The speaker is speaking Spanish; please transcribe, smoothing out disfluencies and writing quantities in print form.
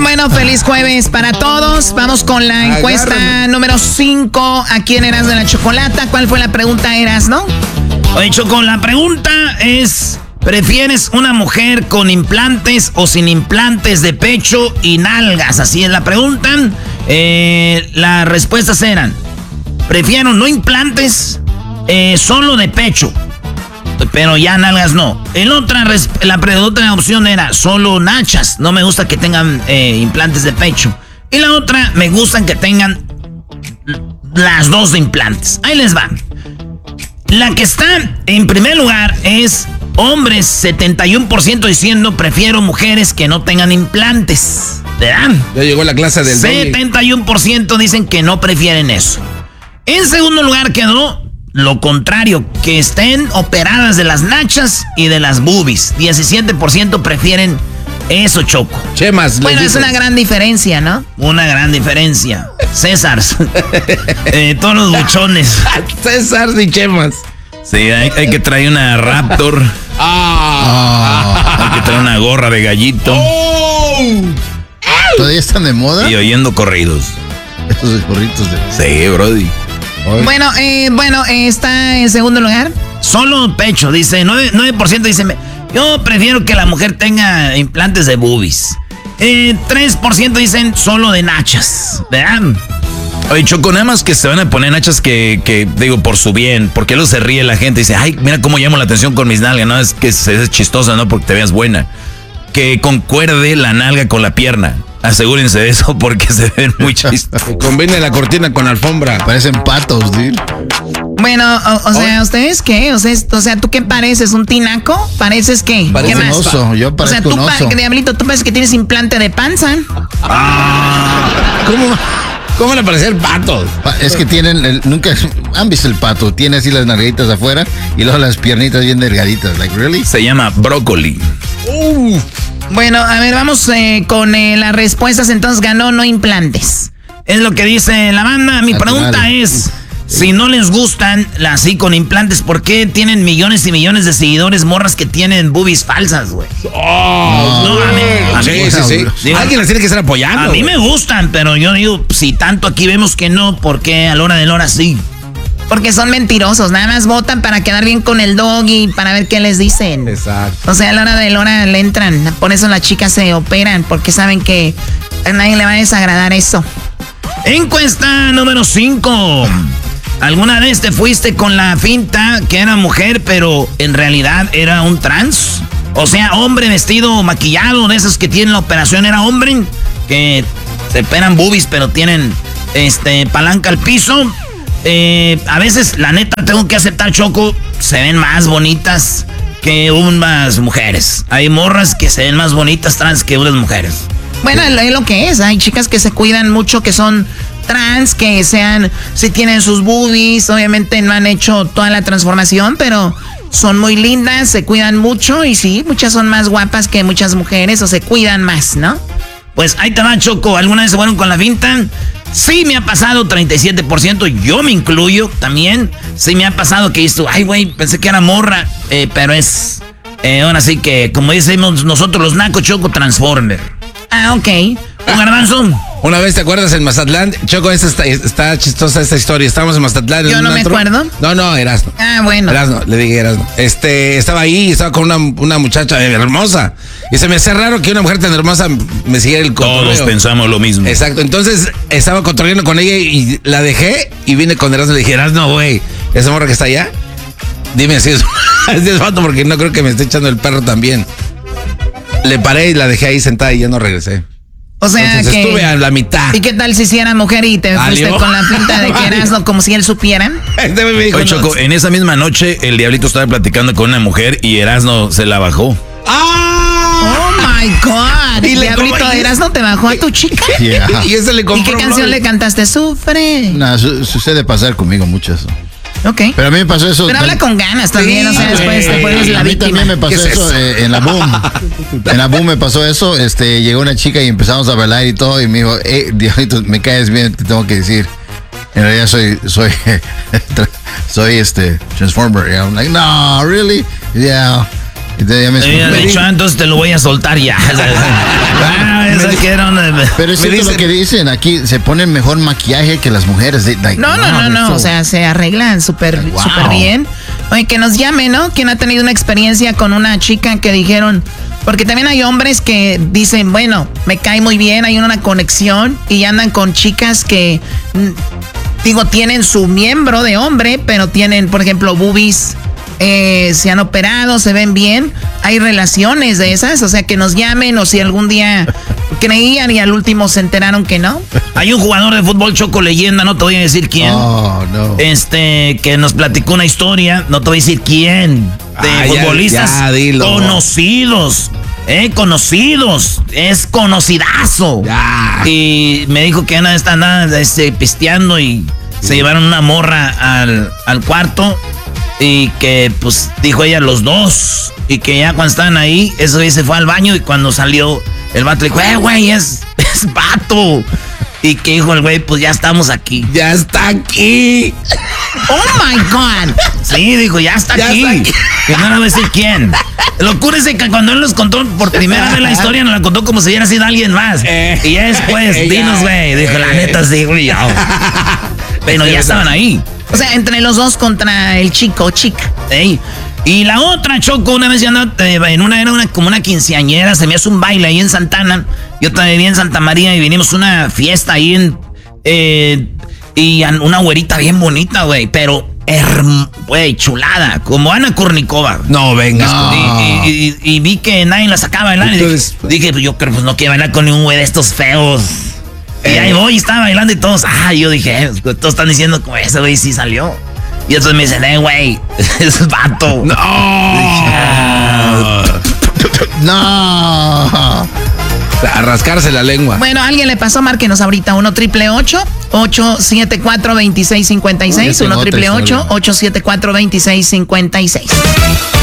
Bueno, feliz jueves para todos. Vamos con la encuesta número 5. Aquí en Eras de la Chocolata. ¿Cuál fue la pregunta, Eras, no? Oye, Choco, la pregunta es: ¿prefieres una mujer con implantes o sin implantes de pecho y nalgas? Así es la pregunta. Las respuestas eran: prefiero no implantes, solo de pecho, pero ya nalgas no. La otra opción era solo nachas. No me gusta que tengan implantes de pecho. Y la otra, me gustan que tengan las dos de implantes. Ahí les va. La que está en primer lugar es hombres, 71% diciendo prefiero mujeres que no tengan implantes. ¿Verdad? Ya llegó la clase del 71% dicen que no prefieren eso. En segundo lugar quedó lo contrario, que estén operadas de las nachas y de las boobies. 17% prefieren eso, Choco. Chemas. Bueno, es una gran diferencia, ¿no? Una gran diferencia. César. Todos los buchones. César y Chemas. Sí, hay que traer una Raptor. Hay que traer una gorra de gallito. ¿Todavía están de moda? Y oyendo corridos. Estos corridos de... Sí, brody. Bueno, está en segundo lugar. Solo pecho, dice, 9% dice, yo prefiero que la mujer tenga implantes de boobies. 3% dicen solo de nachas, ¿verdad? Oye, Choco, nada más que se van a poner nachas que digo, por su bien, porque luego se ríe la gente y dice, ay, mira cómo llamo la atención con mis nalgas, no, es que es chistosa, no porque te veas buena. Que concuerde la nalga con la pierna. Asegúrense de eso porque se ven muy chistosos. Combine la cortina con alfombra. Parecen patos, dude. Bueno, o sea, ¿ustedes qué? O sea, ¿tú qué pareces? ¿Un tinaco? ¿Pareces qué? Parece ¿Qué un más? oso, yo parezco un oso. Diablito, tú pareces que tienes implante de panza. ¿Cómo van a parecer patos? Es que tienen, nunca han visto el pato, tiene así las nalguitas afuera y luego las piernitas bien delgaditas, like, really? Se llama brócoli. Bueno, a ver, vamos con las respuestas. Entonces ganó no implantes. Es lo que dice la banda. Mi pregunta es, si no les gustan así con implantes, ¿por qué tienen millones y millones de seguidores morras que tienen boobies falsas, güey? A mí, sí. Digo, alguien las tiene que estar apoyando. A mí me gustan, pero yo digo, si tanto aquí vemos que no, ¿por qué a la hora de la hora sí? Porque son mentirosos, nada más votan para quedar bien con el doggy, para ver qué les dicen. Exacto. O sea, a la hora de la hora le entran, por eso las chicas se operan, porque saben que a nadie le va a desagradar eso. Encuesta número 5. ¿Alguna vez te fuiste con la finta que era mujer, pero en realidad era un trans? O sea, hombre vestido maquillado, de esos que tienen la operación, era hombre, que se operan boobies, pero tienen palanca al piso. A veces, la neta, tengo que aceptar, Choco, se ven más bonitas que unas mujeres. Hay morras que se ven más bonitas trans que unas mujeres. Bueno, es lo que es. Hay chicas que se cuidan mucho, que son trans, que sí tienen sus boobies. Obviamente no han hecho toda la transformación, pero son muy lindas, se cuidan mucho. Y sí, muchas son más guapas que muchas mujeres, o se cuidan más, ¿no? Pues ahí te va, Choco. ¿Alguna vez se fueron con la finta? Sí me ha pasado, 37%, yo me incluyo también. Sí me ha pasado que esto, ay güey, pensé que era morra, pero es, ahora sí que, como decimos nosotros los nacos, Choco, Transformer. Ah, ok. ¿Un garbanzo? Una vez, ¿te acuerdas en Mazatlán? Choco, está chistosa esta historia. Estábamos en Mazatlán. Yo no me acuerdo. No, Erasno. Ah, bueno. Erasno, le dije Erasno. Estaba ahí, estaba con una muchacha hermosa. Y se me hacía raro que una mujer tan hermosa me siguiera el cotorreo. Todos pensamos lo mismo. Exacto. Entonces, estaba cotorreando con ella y la dejé y vine con Erasno y le dije, Erasno, güey, esa morra que está allá, dime si es falta porque no creo que me esté echando el perro también. Le paré y la dejé ahí sentada y ya no regresé. O sea, entonces que estuve a la mitad. ¿Y qué tal si era mujer y te fuiste con la finta de que eras como si él supiera? Oye, Choco, en esa misma noche el Diablito estaba platicando con una mujer y Erasno se la bajó. ¡Oh, my God! ¿Y Diablito, Erasno te bajó a tu chica? Yeah. Y ese le compró. ¿Y qué canción le cantaste? Sufre. No, sucede pasar conmigo mucho eso. Ok. Pero a mí me pasó eso. Pero habla con ganas también, sí, o sea, después te pones la víctima. A mí también me pasó eso en la Boom. En la Boom me pasó eso, llegó una chica y empezamos a bailar y todo, y me dijo, Diablito, me caes bien, te tengo que decir. En realidad soy Transformer. Y I'm like, no, really? Yeah. Entonces te lo voy a soltar ya. pensé que era una... Pero es cierto lo que dicen, aquí se ponen mejor maquillaje que las mujeres. No, o sea, se arreglan súper bien. Oye, que nos llame, ¿no? ¿Quién ha tenido una experiencia con una chica que dijeron... Porque también hay hombres que dicen, bueno, me cae muy bien, hay una conexión y andan con chicas que, tienen su miembro de hombre, pero tienen, por ejemplo, boobies, se han operado, se ven bien. Hay relaciones de esas, o sea, que nos llamen o si algún día creían y al último se enteraron que no. Hay un jugador de fútbol Choco leyenda, no te voy a decir quién. Oh, no. Que nos platicó una historia, no te voy a decir quién. De futbolistas conocidos. Conocidos. Es conocidazo. Ya. Y me dijo que están pisteando y se llevaron una morra al cuarto. Y que, pues, dijo ella, los dos. Y que ya cuando estaban ahí, eso se fue al baño. Y cuando salió, el vato le dijo, güey, es vato. Y que dijo el güey, pues ya estamos aquí. ¡Ya está aquí! ¡Oh, my God! Sí, dijo, ya está aquí. Que no le voy a decir quién. Lo ocurre es que cuando él nos contó por primera vez la historia, nos la contó como si hubiera sido alguien más. Y ya después, dinos, güey. Dijo, la neta, sí, güey. Pero ya estaban ahí. O sea, entre los dos contra el chico o chica. Ey. Y la otra, Choco, una vez yo andaba como una quinceañera, se me hace un baile ahí en Santana. Yo también vivía en Santa María y vinimos a una fiesta ahí y una güerita bien bonita, güey, pero güey, chulada, como Ana Kournikova. No, vengas. No. Y vi que nadie la sacaba a bailar. Entonces, dije, pues yo creo pues no quiero bailar con ningún güey de estos feos. Y ahí voy, estaba bailando y todos, yo dije, todos están diciendo como ese güey sí salió. Y entonces me dicen, güey, es vato. No. No. A rascarse la lengua. Bueno, alguien le pasó, márquenos ahorita 1-888-874-2656. 1-888-874-2656.